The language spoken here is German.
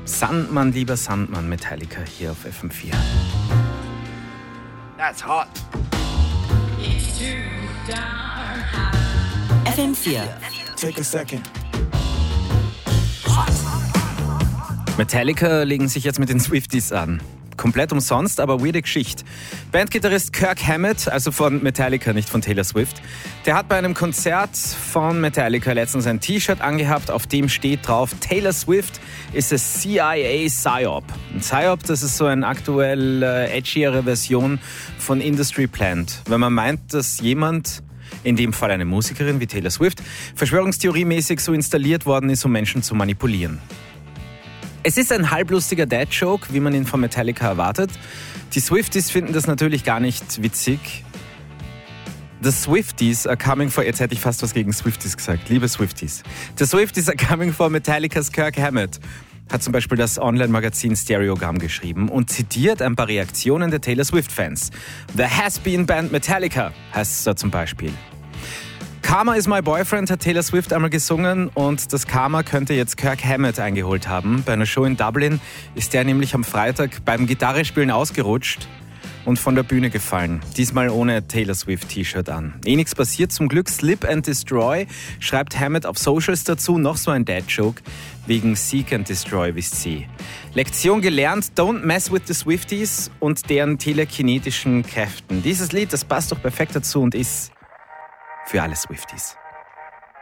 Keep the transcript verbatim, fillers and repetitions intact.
Sandmann, lieber Sandmann, Metallica hier auf F M vier. That's hot. F M vier. Take a second. Metallica legen sich jetzt mit den Swifties an. Komplett umsonst, aber weirde Geschichte. Bandgitarrist Kirk Hammett, also von Metallica, nicht von Taylor Swift, der hat bei einem Konzert von Metallica letztens ein T-Shirt angehabt, auf dem steht drauf, Taylor Swift ist a C I A Psyop. Ein Psyop, das ist so eine aktuell äh, edgiere Version von Industry Plant. Wenn man meint, dass jemand, in dem Fall eine Musikerin wie Taylor Swift, verschwörungstheoriemäßig so installiert worden ist, um Menschen zu manipulieren. Es ist ein halblustiger Dad-Joke, wie man ihn von Metallica erwartet. Die Swifties finden das natürlich gar nicht witzig. The Swifties are coming for... Jetzt hätte ich fast was gegen Swifties gesagt. Liebe Swifties. The Swifties are coming for Metallicas Kirk Hammett, hat zum Beispiel das Online-Magazin Stereogram geschrieben und zitiert ein paar Reaktionen der Taylor Swift-Fans. The Has-Been-Band Metallica heißt es da zum Beispiel. Karma is my boyfriend hat Taylor Swift einmal gesungen und das Karma könnte jetzt Kirk Hammett eingeholt haben. Bei einer Show in Dublin ist der nämlich am Freitag beim Gitarrespielen ausgerutscht und von der Bühne gefallen. Diesmal ohne Taylor Swift T-Shirt an. Eh nichts passiert, zum Glück. Slip and Destroy schreibt Hammett auf Socials dazu. Noch so ein Dad-Joke wegen Seek and Destroy, wisst sie. Lektion gelernt, don't mess with the Swifties und deren telekinetischen Kräften. Dieses Lied, das passt doch perfekt dazu und ist für alle Swifties.